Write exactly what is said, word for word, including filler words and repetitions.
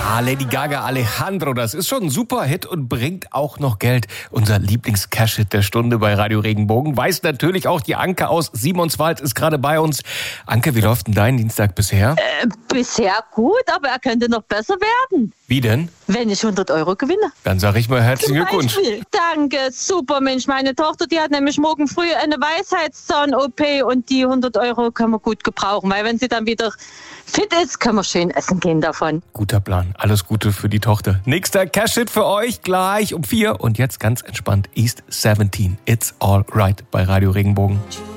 Ja, Lady Gaga, Alejandro, das ist schon ein super Hit und bringt auch noch Geld. Unser Lieblings-Cash-Hit der Stunde bei Radio Regenbogen. Weiß natürlich auch die Anke aus Simonswald ist gerade bei uns. Anke, wie läuft denn dein Dienstag bisher? Äh, bisher gut, aber er könnte noch besser werden. Wie denn? Wenn ich hundert Euro gewinne. Dann sage ich mal herzlichen Glückwunsch. Danke, super Mensch. Meine Tochter, die hat nämlich morgen früh eine Weisheitszahn-O P und die hundert Euro kann man gut gebrauchen, weil wenn sie dann wieder fit ist, können wir schön essen gehen davon. Guter Plan. Alles Gute für die Tochter. Nächster Cash-Hit für euch gleich um vier und jetzt ganz entspannt East siebzehn. It's all right bei Radio Regenbogen.